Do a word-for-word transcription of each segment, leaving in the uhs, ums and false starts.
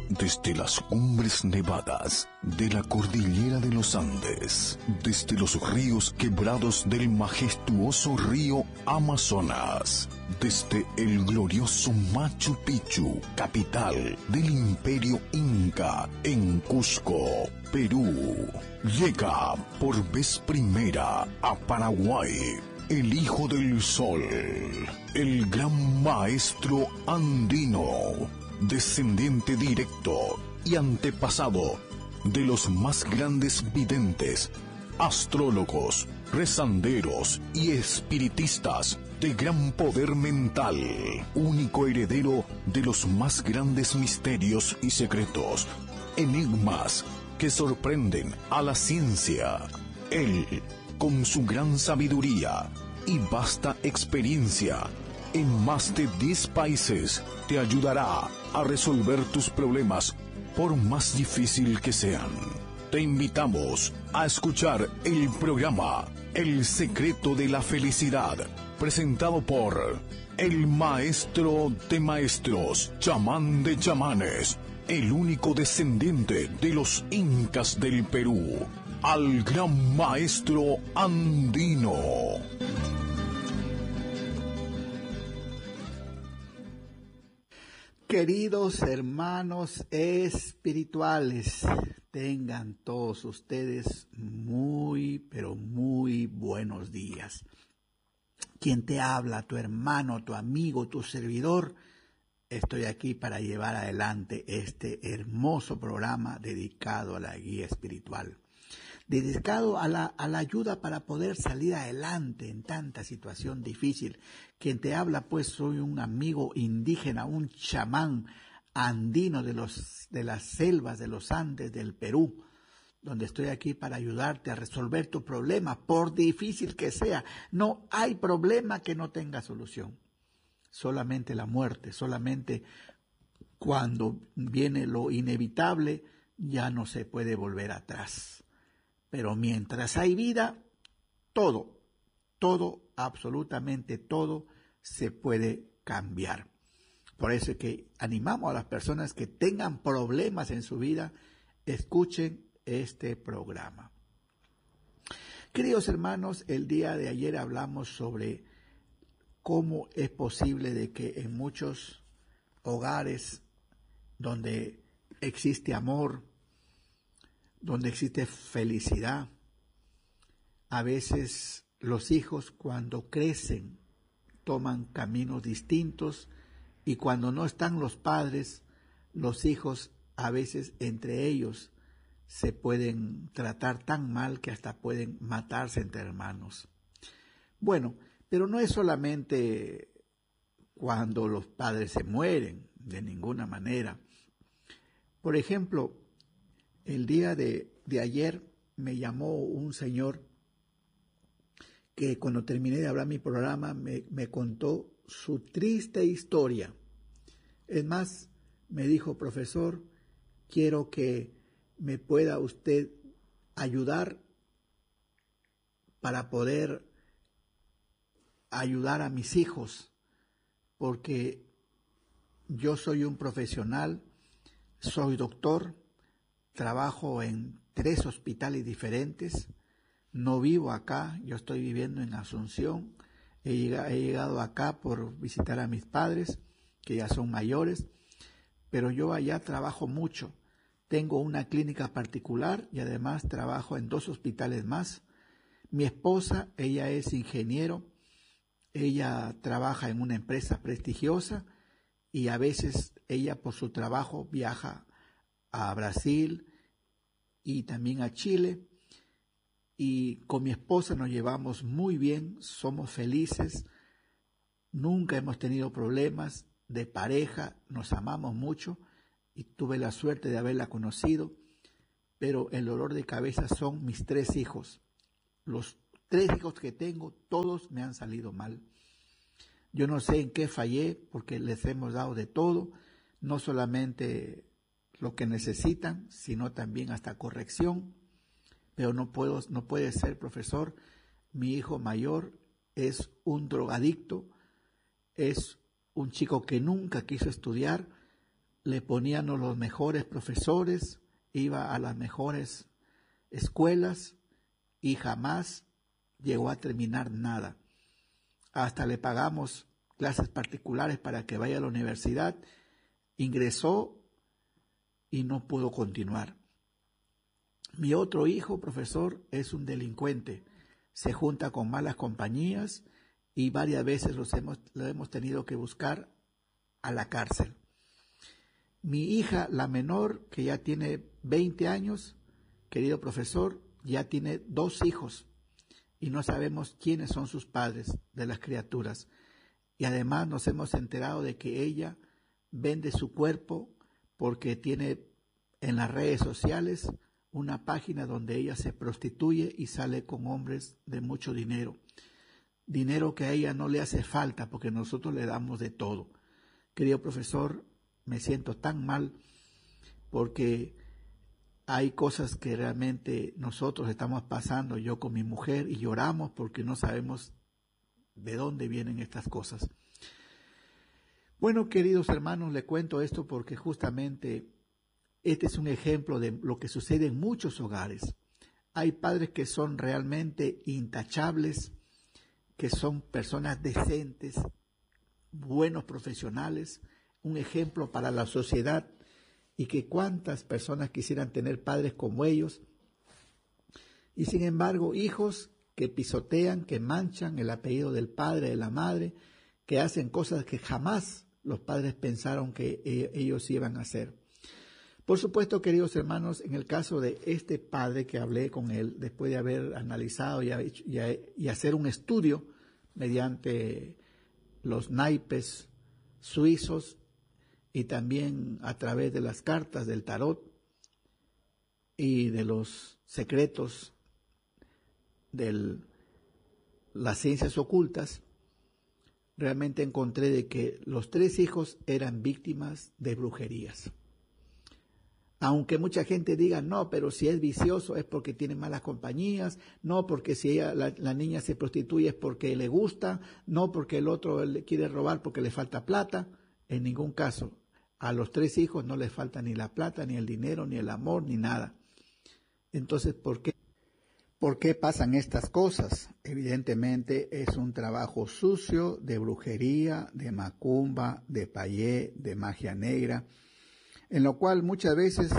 Desde las cumbres nevadas de la cordillera de los Andes, desde los ríos quebrados del majestuoso río Amazonas, desde el glorioso Machu Picchu, capital del Imperio Inca, en Cusco, Perú, llega por vez primera a Paraguay el Hijo del Sol, el gran maestro andino, descendiente directo y antepasado de los más grandes videntes, astrólogos, rezanderos y espiritistas de gran poder mental, único heredero de los más grandes misterios y secretos, enigmas que sorprenden a la ciencia. Él, con su gran sabiduría y vasta experiencia en más de diez países, te ayudará a resolver tus problemas, por más difícil que sean. Te invitamos a escuchar el programa El Secreto de la Felicidad, presentado por el maestro de maestros, chamán de chamanes, el único descendiente de los incas del Perú, al gran maestro andino. Queridos hermanos espirituales, tengan todos ustedes muy, pero muy buenos días. Quien te habla, tu hermano, tu amigo, tu servidor, estoy aquí para llevar adelante este hermoso programa dedicado a la guía espiritual, dedicado a la, a la ayuda para poder salir adelante en tanta situación difícil. Quien te habla, pues, soy un amigo indígena, un chamán andino de los, de las selvas de los Andes del Perú, donde estoy aquí para ayudarte a resolver tu problema, por difícil que sea. No hay problema que no tenga solución. Solamente la muerte, solamente cuando viene lo inevitable, ya no se puede volver atrás. Pero mientras hay vida, todo, todo, absolutamente todo se puede cambiar. Por eso es que animamos a las personas que tengan problemas en su vida, escuchen este programa. Queridos hermanos, el día de ayer hablamos sobre cómo es posible de que en muchos hogares donde existe amor, donde existe felicidad, a veces los hijos cuando crecen toman caminos distintos, y cuando no están los padres, los hijos a veces entre ellos se pueden tratar tan mal que hasta pueden matarse entre hermanos. Bueno, pero no es solamente cuando los padres se mueren, de ninguna manera. Por ejemplo, el día de, de ayer me llamó un señor que cuando terminé de hablar mi programa me, me contó su triste historia. Es más, me dijo: profesor, quiero que me pueda usted ayudar para poder ayudar a mis hijos, porque yo soy un profesional, soy doctor, trabajo en tres hospitales diferentes, no vivo acá, yo estoy viviendo en Asunción, he llegado, he llegado acá por visitar a mis padres, que ya son mayores, pero yo allá trabajo mucho, tengo una clínica particular y además trabajo en dos hospitales más. Mi esposa, ella es ingeniero, ella trabaja en una empresa prestigiosa y a veces ella por su trabajo viaja a Brasil y también a Chile, y con mi esposa nos llevamos muy bien, somos felices, nunca hemos tenido problemas de pareja, nos amamos mucho y tuve la suerte de haberla conocido, pero el dolor de cabeza son mis tres hijos. Los tres hijos que tengo, todos me han salido mal. Yo no sé en qué fallé, porque les hemos dado de todo, no solamente lo que necesitan, sino también hasta corrección. Pero no puedo, no puede ser, profesor. Mi hijo mayor es un drogadicto, es un chico que nunca quiso estudiar, le ponían los mejores profesores, iba a las mejores escuelas y jamás llegó a terminar nada. Hasta le pagamos clases particulares para que vaya a la universidad, ingresó y no pudo continuar. Mi otro hijo, profesor, es un delincuente, se junta con malas compañías y varias veces los hemos, lo hemos tenido que buscar a la cárcel. Mi hija, la menor, que ya tiene veinte años, querido profesor, ya tiene dos hijos y no sabemos quiénes son sus padres de las criaturas. Y además nos hemos enterado de que ella vende su cuerpo porque tiene en las redes sociales una página donde ella se prostituye y sale con hombres de mucho dinero. Dinero que a ella no le hace falta porque nosotros le damos de todo. Querido profesor, me siento tan mal porque hay cosas que realmente nosotros estamos pasando, yo con mi mujer, y lloramos porque no sabemos de dónde vienen estas cosas. Bueno, queridos hermanos, le cuento esto porque justamente este es un ejemplo de lo que sucede en muchos hogares. Hay padres que son realmente intachables, que son personas decentes, buenos profesionales, un ejemplo para la sociedad, y que cuántas personas quisieran tener padres como ellos. Y sin embargo, hijos que pisotean, que manchan el apellido del padre, de la madre, que hacen cosas que jamás los padres pensaron que ellos iban a hacer. Por supuesto, queridos hermanos, en el caso de este padre que hablé con él, después de haber analizado y, y, y hacer un estudio mediante los naipes suizos y también a través de las cartas del tarot y de los secretos de las ciencias ocultas, realmente encontré de que los tres hijos eran víctimas de brujerías. Aunque mucha gente diga, no, pero si es vicioso es porque tiene malas compañías, no, porque si ella, la, la niña se prostituye es porque le gusta, no, porque el otro le quiere robar porque le falta plata. En ningún caso, a los tres hijos no les falta ni la plata, ni el dinero, ni el amor, ni nada. Entonces, ¿por qué? ¿Por qué pasan estas cosas? Evidentemente es un trabajo sucio de brujería, de macumba, de payé, de magia negra, en lo cual muchas veces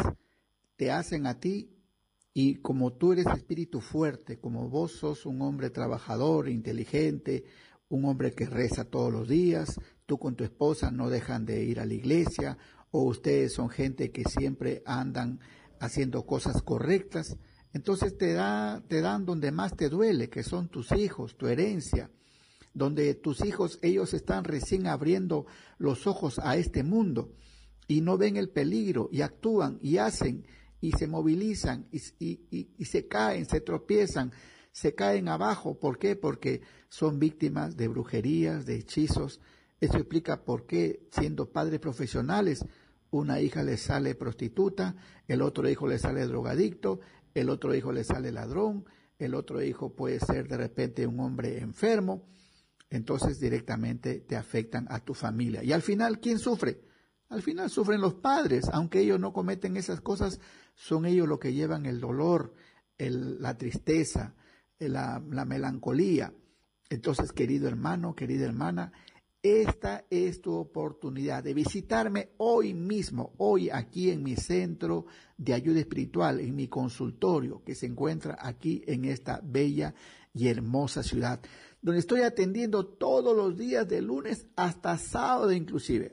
te hacen a ti, y como tú eres espíritu fuerte, como vos sos un hombre trabajador, inteligente, un hombre que reza todos los días, tú con tu esposa no dejan de ir a la iglesia, o ustedes son gente que siempre andan haciendo cosas correctas, entonces te da, te dan donde más te duele, que son tus hijos, tu herencia, donde tus hijos, ellos están recién abriendo los ojos a este mundo, y no ven el peligro, y actúan, y hacen, y se movilizan, y, y, y, y se caen, se tropiezan, se caen abajo. ¿Por qué? Porque son víctimas de brujerías, de hechizos. Eso explica por qué, siendo padres profesionales, una hija le sale prostituta, el otro hijo le sale drogadicto, el otro hijo le sale ladrón, el otro hijo puede ser de repente un hombre enfermo. Entonces directamente te afectan a tu familia. Y al final, ¿quién sufre? Al final sufren los padres, aunque ellos no cometen esas cosas, son ellos los que llevan el dolor, el, la tristeza, la, la melancolía. Entonces, querido hermano, querida hermana, esta es tu oportunidad de visitarme hoy mismo, hoy aquí en mi centro de ayuda espiritual, en mi consultorio que se encuentra aquí en esta bella y hermosa ciudad, donde estoy atendiendo todos los días de lunes hasta sábado inclusive.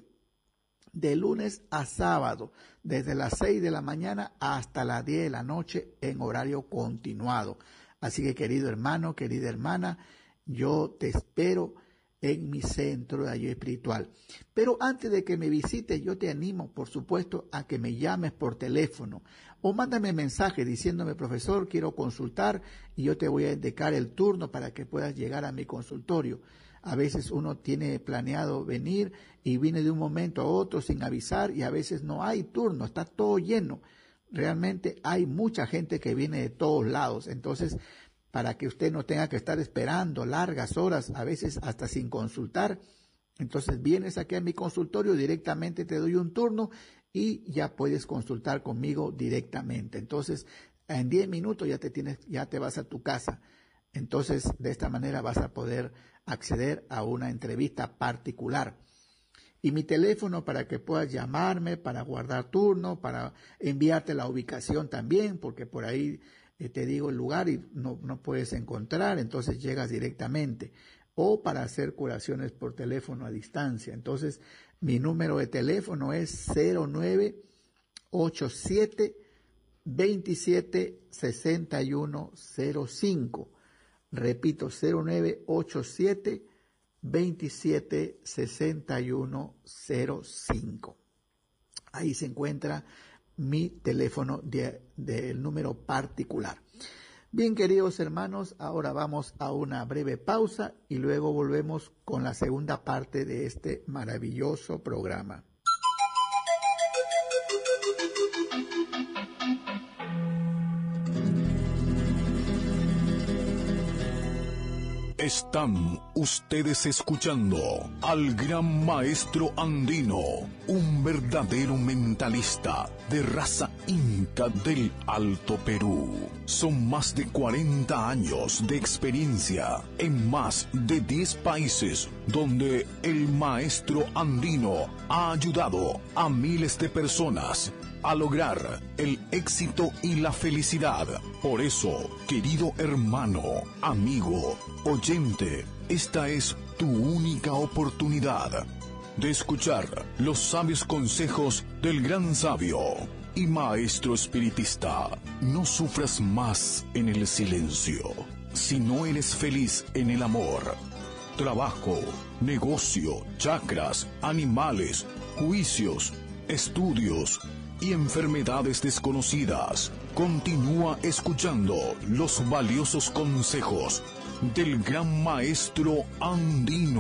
De lunes a sábado, desde las seis de la mañana hasta las diez de la noche en horario continuado. Así que, querido hermano, querida hermana, yo te espero en mi centro de ayuda espiritual. Pero antes de que me visites, yo te animo, por supuesto, a que me llames por teléfono o mándame mensaje diciéndome, profesor, quiero consultar, y yo te voy a indicar el turno para que puedas llegar a mi consultorio. A veces uno tiene planeado venir y viene de un momento a otro sin avisar, y a veces no hay turno, está todo lleno. Realmente hay mucha gente que viene de todos lados. Entonces, para que usted no tenga que estar esperando largas horas, a veces hasta sin consultar, Entonces vienes aquí a mi consultorio, directamente te doy un turno y ya puedes consultar conmigo directamente. Entonces, en diez minutos ya te tienes, ya te vas a tu casa. Entonces, de esta manera vas a poder acceder a una entrevista particular. Y mi teléfono para que puedas llamarme, para guardar turno, para enviarte la ubicación también, porque por ahí eh, te digo el lugar y no, no puedes encontrar, entonces llegas directamente. O para hacer curaciones por teléfono a distancia. Entonces, mi número de teléfono es cero nueve ocho siete, veintisiete, sesenta y uno cero cinco. Repito, cero nueve ocho siete, veintisiete, sesenta y uno cero cinco. Ahí se encuentra mi teléfono de, del número particular. Bien, queridos hermanos, ahora vamos a una breve pausa y luego volvemos con la segunda parte de este maravilloso programa. Están ustedes escuchando al gran maestro andino, un verdadero mentalista de raza inca del Alto Perú. Son más de cuarenta años de experiencia en más de diez países donde el maestro andino ha ayudado a miles de personas a lograr el éxito y la felicidad. Por eso, querido hermano, amigo, oyente, esta es tu única oportunidad de escuchar los sabios consejos del gran sabio y maestro espiritista. No sufras más en el silencio. Si no eres feliz en el amor, trabajo, negocio, chakras, animales, juicios, estudios y enfermedades desconocidas, continúa escuchando los valiosos consejos del gran maestro andino.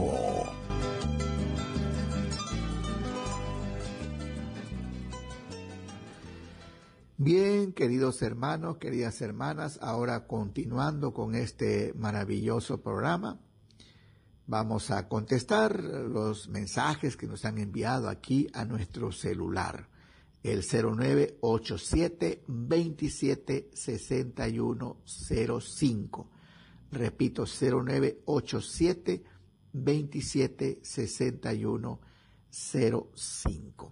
Bien, queridos hermanos, queridas hermanas, ahora continuando con este maravilloso programa, vamos a contestar los mensajes que nos han enviado aquí a nuestro celular. El cero nueve ocho siete, veintisiete, sesenta y uno cero cinco. Repito, cero nueve ocho siete, veintisiete, sesenta y uno cero cinco.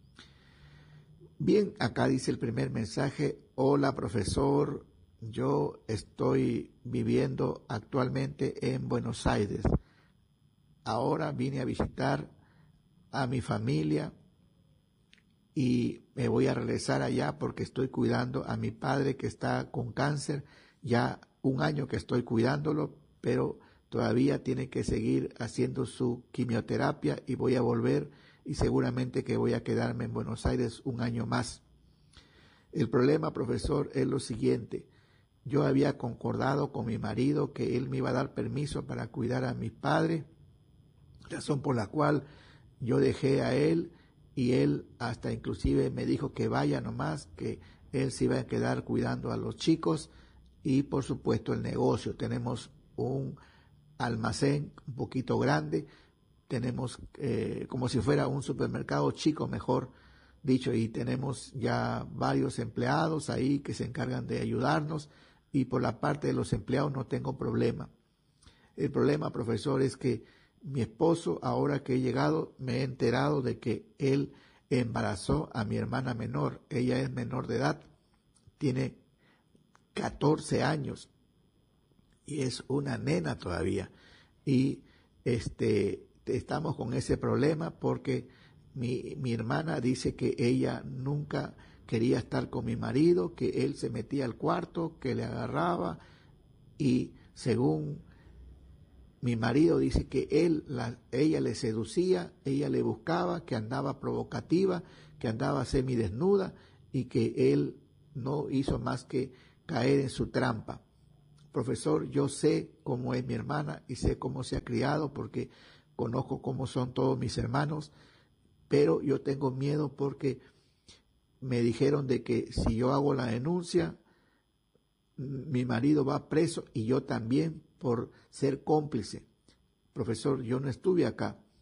Bien, acá dice el primer mensaje: hola profesor, yo estoy viviendo actualmente en Buenos Aires. Ahora vine a visitar a mi familia y me voy a regresar allá porque estoy cuidando a mi padre que está con cáncer. Ya un año que estoy cuidándolo, pero todavía tiene que seguir haciendo su quimioterapia y voy a volver y seguramente que voy a quedarme en Buenos Aires un año más. El problema, profesor, es lo siguiente. Yo había concordado con mi marido que él me iba a dar permiso para cuidar a mi padre, razón por la cual yo dejé a él. Y él hasta inclusive me dijo que vaya nomás, que él se iba a quedar cuidando a los chicos y por supuesto el negocio. Tenemos un almacén un poquito grande, tenemos eh, como si fuera un supermercado chico, mejor dicho, y tenemos ya varios empleados ahí que se encargan de ayudarnos y por la parte de los empleados no tengo problema. El problema, profesor, es que mi esposo, ahora que he llegado, me he enterado de que él embarazó a mi hermana menor. Ella es menor de edad, tiene catorce años y es una nena todavía. Y este estamos con ese problema porque mi, mi hermana dice que ella nunca quería estar con mi marido, que él se metía al cuarto, que le agarraba y según mi marido dice que él, la, ella le seducía, ella le buscaba, que andaba provocativa, que andaba semidesnuda y que él no hizo más que caer en su trampa. Profesor, yo sé cómo es mi hermana y sé cómo se ha criado porque conozco cómo son todos mis hermanos, pero yo tengo miedo porque me dijeron de que si yo hago la denuncia, mi marido va preso y yo también por ser cómplice. Profesor, yo no estuve acá,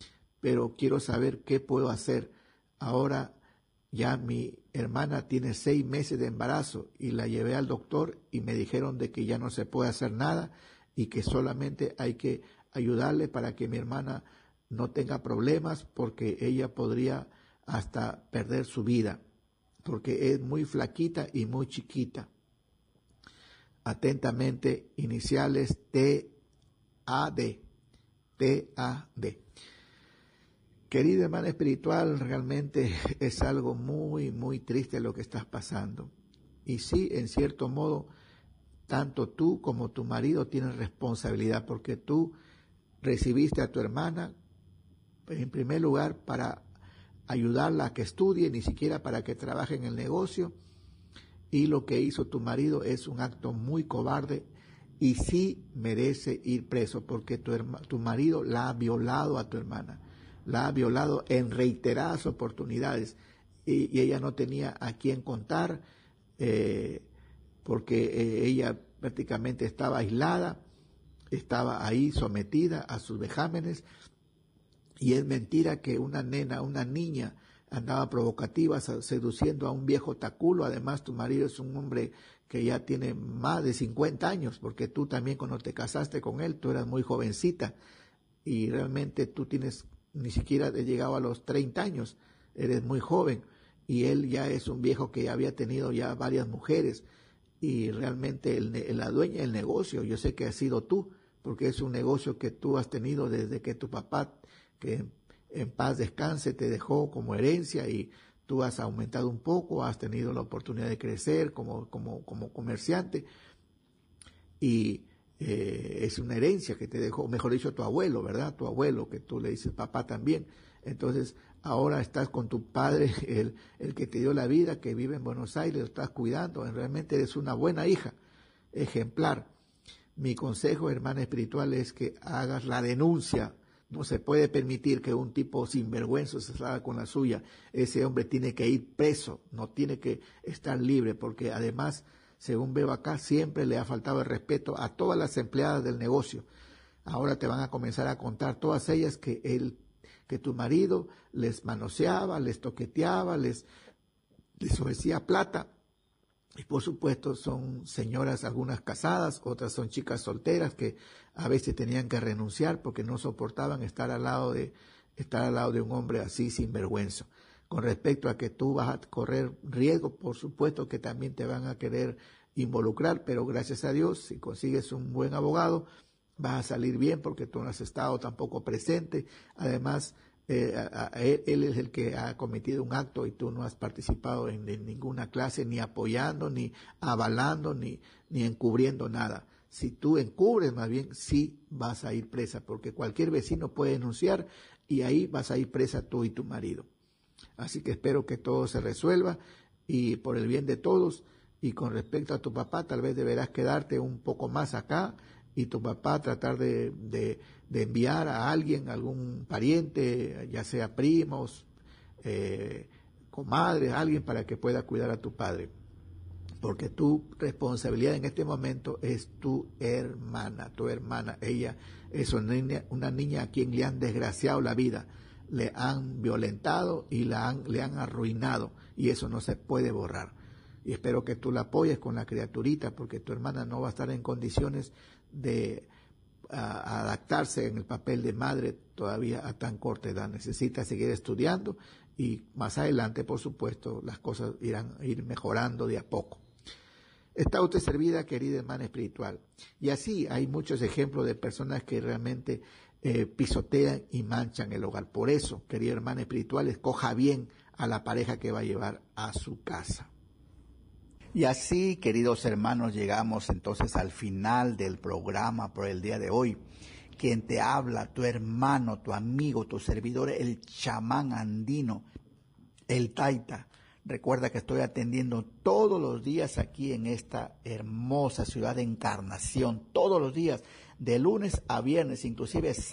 pero quiero saber qué puedo hacer. Ahora ya mi hermana tiene seis meses de embarazo y la llevé al doctor y me dijeron de que ya no se puede hacer nada y que solamente hay que ayudarle para que mi hermana no tenga problemas, porque ella podría hasta perder su vida, porque es muy flaquita y muy chiquita. Atentamente, iniciales T A D. T A D. Querida hermana espiritual, realmente es algo muy, muy triste lo que estás pasando. Y sí, en cierto modo, tanto tú como tu marido tienen responsabilidad, porque tú recibiste a tu hermana, en primer lugar, para ayudarla a que estudie, ni siquiera para que trabaje en el negocio. Y lo que hizo tu marido es un acto muy cobarde y sí merece ir preso, porque tu, tu marido la ha violado a tu hermana. La ha violado en reiteradas oportunidades y, y ella no tenía a quién contar, eh, porque eh, ella prácticamente estaba aislada, estaba ahí sometida a sus vejámenes, y es mentira que una nena, una niña andaba provocativa, seduciendo a un viejo taculo. Además, tu marido es un hombre que ya tiene más de cincuenta años, porque tú también cuando te casaste con él, tú eras muy jovencita y realmente tú tienes ni siquiera he llegado a los treinta años, eres muy joven, y él ya es un viejo que había tenido ya varias mujeres, y realmente el, la dueña del negocio, yo sé que has sido tú, porque es un negocio que tú has tenido desde que tu papá, que en paz descanse, te dejó como herencia, y tú has aumentado un poco, has tenido la oportunidad de crecer como, como, como comerciante, y Eh, es una herencia que te dejó, mejor dicho, tu abuelo, ¿verdad? Tu abuelo, que tú le dices papá también. Entonces, ahora estás con tu padre, el, el que te dio la vida, que vive en Buenos Aires, lo estás cuidando. Realmente eres una buena hija, ejemplar. Mi consejo, hermana espiritual, es que hagas la denuncia. No se puede permitir que un tipo sinvergüenza se salga con la suya. Ese hombre tiene que ir preso, no tiene que estar libre, porque además, según veo acá, siempre le ha faltado el respeto a todas las empleadas del negocio. Ahora te van a comenzar a contar todas ellas que él, que tu marido les manoseaba, les toqueteaba, les, les ofrecía plata. Y por supuesto son señoras, algunas casadas, otras son chicas solteras que a veces tenían que renunciar porque no soportaban estar al lado de, estar al lado de un hombre así sinvergüenza. Con respecto a que tú vas a correr riesgo, por supuesto que también te van a querer involucrar, pero gracias a Dios, si consigues un buen abogado, vas a salir bien porque tú no has estado tampoco presente. Además, eh, a, a él, él es el que ha cometido un acto y tú no has participado en, en ninguna clase, ni apoyando, ni avalando, ni, ni encubriendo nada. Si tú encubres, más bien, sí vas a ir presa, porque cualquier vecino puede denunciar y ahí vas a ir presa tú y tu marido. Así que espero que todo se resuelva y por el bien de todos. Y con respecto a tu papá, tal vez deberás quedarte un poco más acá y tu papá tratar de, de, de enviar a alguien, algún pariente, ya sea primos, eh, comadres, alguien para que pueda cuidar a tu padre. Porque tu responsabilidad en este momento es tu hermana, tu hermana. Ella es una niña, una niña a quien le han desgraciado la vida. Le han violentado y la han, le han arruinado, y eso no se puede borrar. Y espero que tú la apoyes con la criaturita, porque tu hermana no va a estar en condiciones de uh, adaptarse en el papel de madre todavía a tan corta edad. Necesita seguir estudiando y más adelante, por supuesto, las cosas irán a ir mejorando de a poco. Está usted servida, querida hermana espiritual. Y así hay muchos ejemplos de personas que realmente Eh, pisotean y manchan el hogar. Por eso, querida hermana espiritual, escoja bien a la pareja que va a llevar a su casa. Y así, queridos hermanos, llegamos entonces al final del programa por el día de hoy. Quien te habla, tu hermano, tu amigo, tu servidor, el chamán andino, el taita. Recuerda que estoy atendiendo todos los días aquí en esta hermosa ciudad de Encarnación, todos los días, de lunes a viernes, inclusive